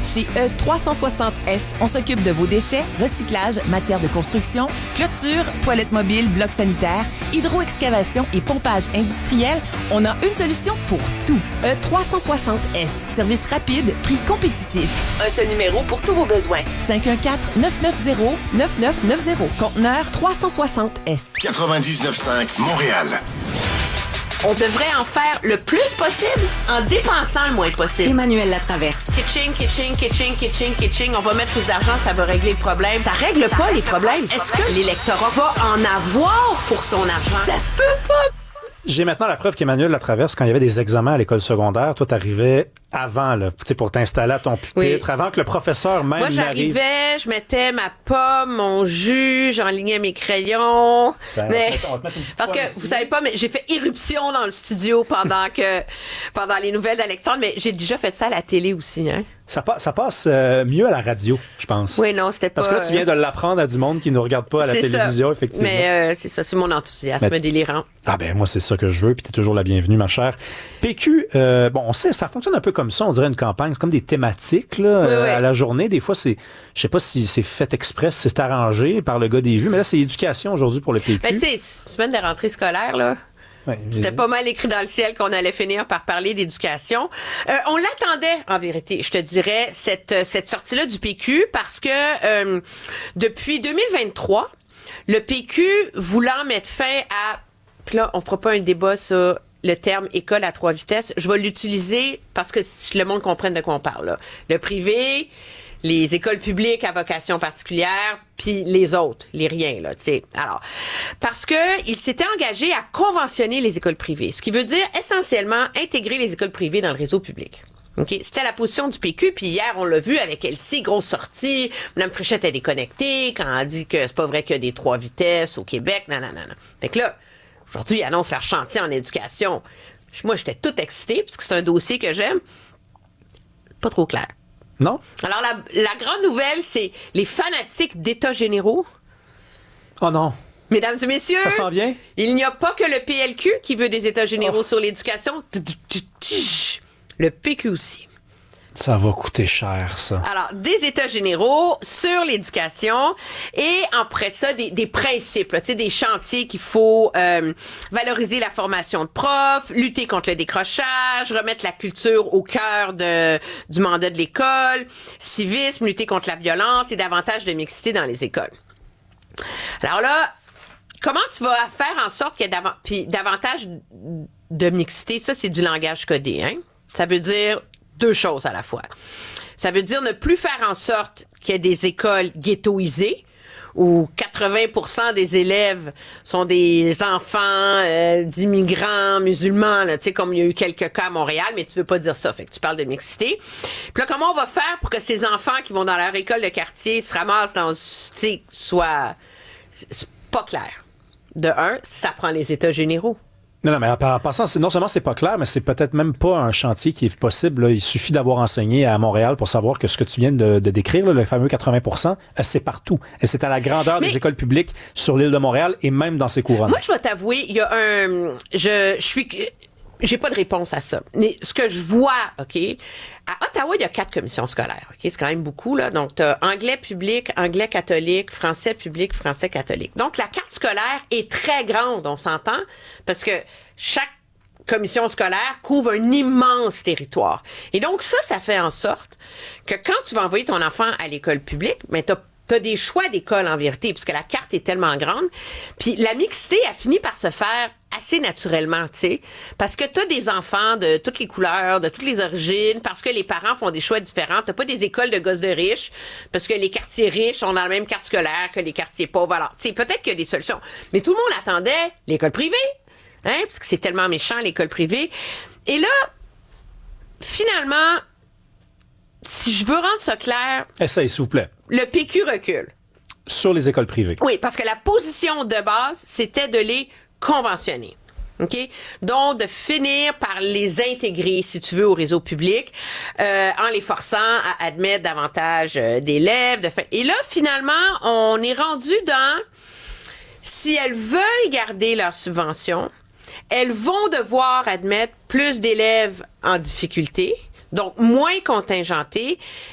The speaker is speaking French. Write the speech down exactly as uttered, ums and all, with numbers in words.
Chez E trois cent soixante S, on s'occupe de vos déchets, recyclage, matière de construction, clôture, toilettes mobiles, blocs sanitaires, hydro-excavation et pompage industriel. On a une solution pour tout. E trois cent soixante S, service rapide, prix compétitif. Un seul numéro pour tous vos besoins. cinq un quatre, neuf neuf zéro, neuf neuf neuf zéro. Conteneur trois cent soixante S. quatre-vingt-dix-neuf cinq Montréal. On devrait en faire le plus possible en dépensant le moins possible. Emmanuel Latraverse. Kitching, kitching, kitching, kitching, kitching. On va mettre plus d'argent, ça va régler le problème. Ça règle pas les problèmes. Est-ce que l'électorat va en avoir pour son argent? Ça se peut pas. J'ai maintenant la preuve qu'Emmanuel Latraverse, quand il y avait des examens à l'école secondaire, toi, t'arrivais avant, là, tu sais, pour t'installer à ton pupitre, oui. avant que le professeur même Moi, j'arrivais, je mettais ma pomme, mon jus, j'enlignais mes crayons. Ben, mais, on va te mettre, on va te mettre une parce que, ici. Vous savez pas, mais j'ai fait irruption dans le studio pendant que, pendant les nouvelles d'Alexandre, mais j'ai déjà fait ça à la télé aussi, hein. Ça, pa- ça passe euh, mieux à la radio, je pense. Oui, non, c'était pas... Parce que là, tu viens de l'apprendre à du monde qui ne nous regarde pas à la télévision, ça. effectivement. Mais euh, c'est ça, c'est mon enthousiasme mais... délirant. Ah ben moi, c'est ça que je veux, puis t'es toujours la bienvenue, ma chère. P Q, euh, bon, on sait, ça fonctionne un peu comme ça, on dirait une campagne, c'est comme des thématiques là, oui, euh, oui. à la journée. Des fois, c'est, je sais pas si c'est fait exprès, si c'est arrangé par le gars des vues, mais là, c'est éducation aujourd'hui pour le P Q. Ben tu sais, semaine de rentrée scolaire, là... Ouais, c'était pas mal écrit dans le ciel qu'on allait finir par parler d'éducation. Euh, on l'attendait, en vérité, je te dirais, cette, cette sortie-là du P Q, parce que euh, depuis deux mille vingt-trois, le P Q voulant mettre fin à... Puis là, on fera pas un débat sur le terme « école à trois vitesses ». Je vais l'utiliser parce que le monde comprenne de quoi on parle. Là. Le privé... les écoles publiques à vocation particulière, puis les autres, les riens, là, tu sais. Alors, parce que il s'était engagé à conventionner les écoles privées, ce qui veut dire essentiellement intégrer les écoles privées dans le réseau public. OK? C'était la position du P Q, puis hier, on l'a vu avec Elsie, grosse sortie. Mme Fréchette est déconnectée quand elle dit que c'est pas vrai qu'il y a des trois vitesses au Québec. Non, non, non, non. Fait que là, aujourd'hui, ils annoncent leur chantier en éducation. Moi, j'étais toute excitée, parce que c'est un dossier que j'aime. Pas trop clair. Non? Alors, la, la grande nouvelle, c'est les fanatiques d'États généraux. Oh non. Mesdames et messieurs, ça s'en vient? Il n'y a pas que le P L Q qui veut des États généraux oh. sur l'éducation. Le P Q aussi. Ça va coûter cher, ça. Alors, des États généraux sur l'éducation et après ça, des, des principes, tu sais, des chantiers qu'il faut euh, valoriser la formation de profs, lutter contre le décrochage, remettre la culture au cœur de, du mandat de l'école, civisme, lutter contre la violence et davantage de mixité dans les écoles. Alors là, comment tu vas faire en sorte qu'il y ait dav- puis davantage de mixité? Ça, c'est du langage codé, hein? Ça veut dire deux choses à la fois. Ça veut dire ne plus faire en sorte qu'il y ait des écoles ghettoisées où quatre-vingts pour cent des élèves sont des enfants euh, d'immigrants musulmans, là, tu sais, comme il y a eu quelques cas à Montréal, mais tu veux pas dire ça, fait que tu parles de mixité. Puis là, comment on va faire pour que ces enfants qui vont dans leur école de quartier se ramassent dans, tu sais, soit... C'est pas clair. De un, ça prend les États généraux. Non, non, mais en passant, c'est, non seulement c'est pas clair, mais c'est peut-être même pas un chantier qui est possible. Là. Il suffit d'avoir enseigné à Montréal pour savoir que ce que tu viens de, de décrire, là, le fameux quatre-vingts pour cent, c'est partout. Et c'est à la grandeur mais, des écoles publiques sur l'île de Montréal et même dans ses couronnes. Moi, je vais t'avouer, il y a un... Je, je suis... J'ai pas de réponse à ça. Mais ce que je vois, OK, à Ottawa, il y a quatre commissions scolaires, OK? C'est quand même beaucoup, là. Donc, t'as anglais public, anglais catholique, français public, français catholique. Donc, la carte scolaire est très grande, on s'entend, parce que chaque commission scolaire couvre un immense territoire. Et donc, ça, ça fait en sorte que quand tu vas envoyer ton enfant à l'école publique, mais t'as T'as des choix d'école en vérité, puisque la carte est tellement grande. Puis la mixité a fini par se faire assez naturellement, tu sais, parce que t'as des enfants de toutes les couleurs, de toutes les origines, parce que les parents font des choix différents. T'as pas des écoles de gosses de riches, parce que les quartiers riches sont dans la même carte scolaire que les quartiers pauvres. Alors, tu sais, peut-être qu'il y a des solutions. Mais tout le monde attendait l'école privée, hein, parce que c'est tellement méchant, l'école privée. Et là, finalement, si je veux rendre ça clair... Essaye, s'il vous plaît. Le P Q recule. Sur les écoles privées. Oui, parce que la position de base, c'était de les conventionner. OK? Donc, de finir par les intégrer, si tu veux, au réseau public, euh, en les forçant à admettre davantage euh, d'élèves. De fa... Et là, finalement, on est rendu dans... Si elles veulent garder leur subvention, elles vont devoir admettre plus d'élèves en difficulté, donc moins contingentés,